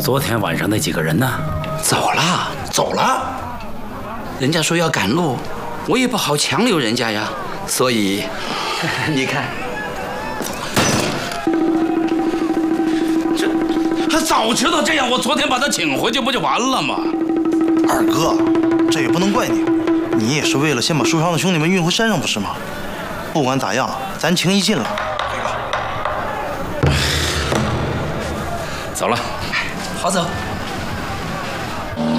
昨天晚上那几个人呢？ 走了，走了。人家说要赶路，我也不好强留人家呀，所以你看，这早知道这样，我昨天把他请回去不就完了吗？ 二哥，这也不能怪你，你也是为了先把受伤的兄弟们运回山上，不是吗？不管咋样，咱情谊尽了。 走了， 好走。